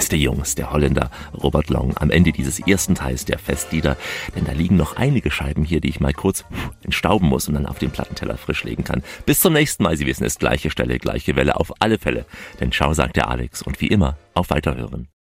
Beste Jungs, der Holländer Robert Long, am Ende dieses ersten Teils der Festlieder. Denn da liegen noch einige Scheiben hier, die ich mal kurz entstauben muss und dann auf den Plattenteller frisch legen kann. Bis zum nächsten Mal. Sie wissen es, gleiche Stelle, gleiche Welle, auf alle Fälle. Denn ciao, sagt der Alex. Und wie immer, auf Weiterhören.